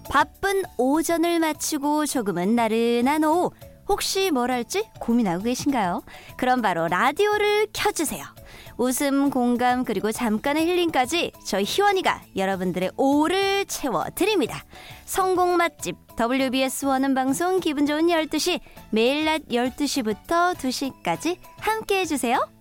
바쁜 오전을 마치고 조금은 나른한 오후, 혹시 뭘 할지 고민하고 계신가요? 그럼 바로 라디오를 켜주세요. 웃음, 공감, 그리고 잠깐의 힐링까지 저희 희원이가 여러분들의 오후를 채워드립니다. 성공 맛집 WBS 원음 방송 기분 좋은 12시, 매일 낮 12시부터 2시까지 함께 해주세요.